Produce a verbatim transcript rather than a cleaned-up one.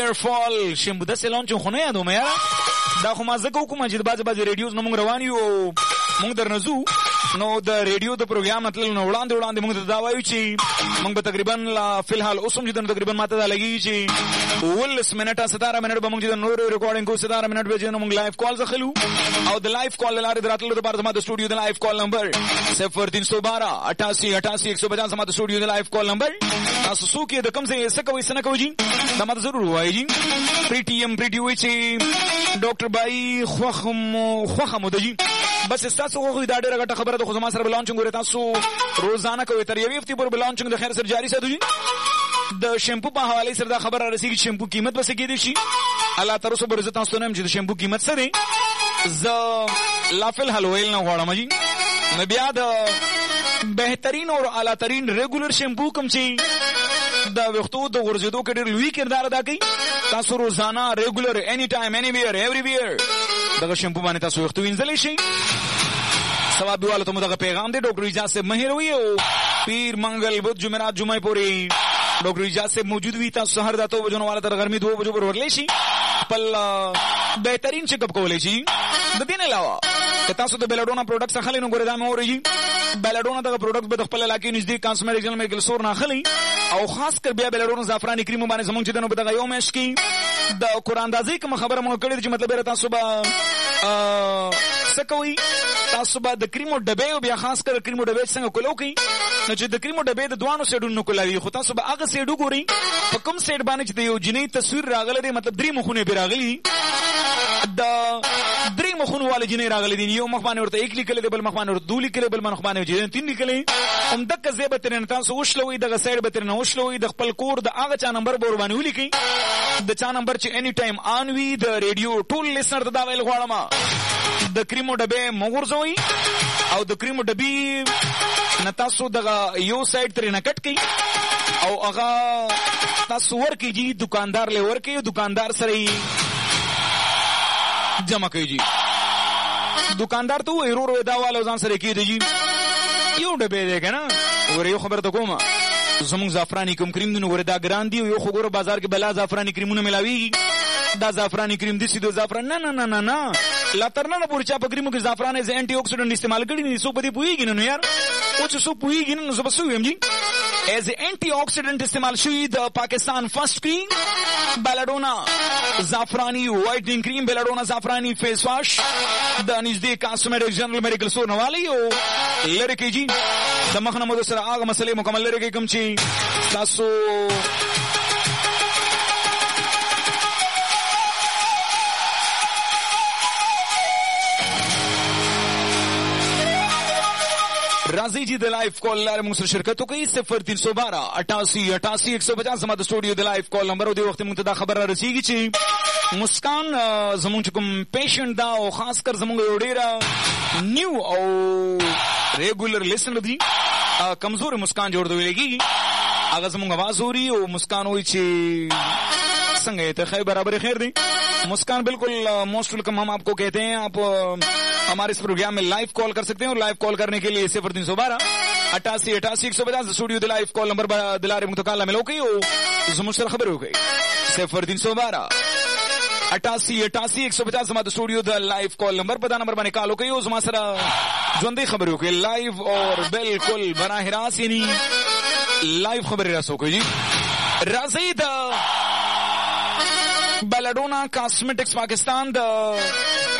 هیر فال شیمپو د سلون چې خونه یادوم یاره دا خو ما زکه کوم چې د باز باز ریډیوز نو موږ روان یو موږ درنزو نو د ریډیو د پروګرام مطلب نو وړاندې وړاندې موږ ته دا وایو چې موږ به تقریبا لا فلحال اوسم چې د تقریبا ماته دا لګي چې ولس منټه ستاره منټ به موږ د نور ریکارډینګ کو ستاره منټ به جنو موږ لایف کال زخلو او د لایف کال لاره دراتلو د بار د سټوډیو د لایف کال نمبر صفر تین سو بارہ اٹھاسی اٹھاسی ایک سو پچاس د سټوډیو د لایف کال نمبر تاسو سو کې د کم څه څه کوي څه کوي دا ماته ضرور وایي جی پریټي ام پریټي وای چې ډاکټر بای خوخم خوخم د جی بس تاسو خو دا ډیره غټه خبره ده خو ما سره بلانچنګ ورته تاسو روزانه کوي تر یوې هفته پورې بلانچنګ د خیر سره جاری ساتو جی د شیمپو په حواله سره دا خبره رسیږي شیمپو قیمت بس کېدی شي الله تعالی سو برزت تاسو نه چې د شیمپو قیمت څه دی ز لافل حلویل نه غواړم جی مې بیا د بهترین او اعلی ترین ریګولر شیمپو کوم چې د وختو د ورزيدو کې ډېر لوی کردار ادا کوي تاسو روزانه ریګولر اني ټایم اني ویر ایوری ویر دغه شیمپو باندې تاسو وختو وینځلی شي ثواب دیواله ته مدغه پیغام دی ډاکټر اجازه صاحب مهر وي او پیر منګل بدھ جمعرات جمعه پورې ډاکټر اجازه صاحب موجود وي تاسو سحر داتو بجو والا تر ګرمي دوه بجو پر ورلی شي خپل بهترین چیک اپ کولای شي د دې نه علاوه که تاسو د بیلاډونا پروډکټس اخلي نو ګورئ دا مې اوري بیلاډونا دغه پروډکټ به خپل علاقې نږدې کانسمیټیکل میډیکل سٹور نه اخلي او خاص کر بیا بیلاډونا زعفراني کریم باندې زمونږ چې دنو په دغه یو مېش کې د قران اندازې کوم خبره مونږ کړې چې مطلب تاسو به سکوي تاسو به د کریمو ډبې او بیا خاص کر کریمو ډبې څنګه کولو کوي نو چې د کریمو ډبې د دوانو سیډونو کولاوي خو تاسو به هغه سیډو ګوري په کوم سیډ باندې چې د یو جنې تصویر راغلی دی مطلب درې مخونه به راغلي د درې مخونه والے جنې راغلي دي یو مخ باندې ورته یک لیکل دی بل مخ باندې ورته دوه لیکل بل مخ باندې چې تین لیکل هم دغه زیبه ترنه تاسو وښلوي دغه سیډ به ترنه وښلوي د خپل کور د هغه چا نمبر بور باندې ولیکي د چا نمبر چې اني ټایم آن وی د ریډیو ټول لیسنر ته دا ویل غواړم د کریمو ډبې مغورځوي او د کریمو ډبې نه تاسو دغه یو سایډ ترنه کټ کړئ او هغه تاسو ورکړئ دکاندار له ورکړئ دکاندار سره جمع کوي جی دکاندار ته وایي ورو دا والو ځان سره کېږي جی یو ډبې دی کنه ور یو خبر ته کومه زموږ زعفراني کوم کریم دی نو ور دا ګران دی یو خو ګوره بازار کې بلا زعفراني کریمونه ملاوي دا زعفراني کریم دي سیدو زعفران نه نه نه نه نه لا ترنه نه پورې چا په کریمو کې زعفران از انټي اکسیډنټ استعمال کړي نه سو په دې پويږي نه یار او چې سو پويږي نه زه بسو یم جی از انټي اکسیډنټ استعمال شوی د پاکستان فرست کریم بیلاډونا زعفرانی وایټنینګ کریم بیلاډونا زعفرانی فیس واش د نږدې کاسمیټک جنرال میډیکل سٹور نه والی او لری کې جی د مخنه مو سره هغه مسلې مکمل لري کې کوم چې تاسو राजी जी the live call लारे मुंग सर शिरकत कोई सिफर तीन सौ बारह अट्ठासी अट्ठासी एक सौ पचास हमारा studio the live call number दे वक्त मुंतदा खबर रसीगी ची मुस्कान जमुन चुकुम पेशेंट दा और खास कर जमुन योडेरा न्यू और रेगुलर लिसनर दी कमजोर मुस्कान जोड़ दो लेगी अगर जमुन आवाज हो रही हो मुस्कान हुई ची संगे तो खैर बराबर खैर दी मुस्कान बिल्कुल मोस्ट वेलकम हम आपको कहते हैं आप हमारे इस प्रोग्राम में लाइव कॉल कर सकते हैं और लाइव कॉल करने के लिए सिफर तीन सौ बारह अट्ठासी अट्ठासी एक सौ पचास studio the live call number दिलारे मुतकाला मिलो गई हो मुश्तर खबर हो गई सिफर तीन सौ बारह अट्ठासी अट्ठासी एक सौ पचास हमारे studio the live call number पता नंबर बने कॉल हो गई हो हमारा जोंदे खबर हो गई लाइव और बिल्कुल बराह रास्त यानी लाइव खबर रास्त हो गई जी रजीद बेलाडोना कॉस्मेटिक्स पाकिस्तान द